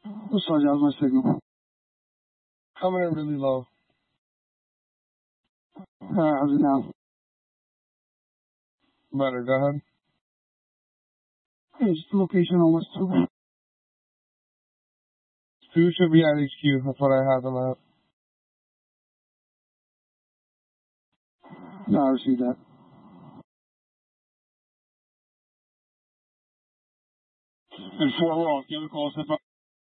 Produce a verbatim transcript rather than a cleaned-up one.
Looks like that was my signal. Coming in really low. Alright, how's it now? Better, go ahead. Hey, just the location on what's two. Two should be at H Q. That's what I have them at. No, I received that. And four, we're off. Give a call, step up.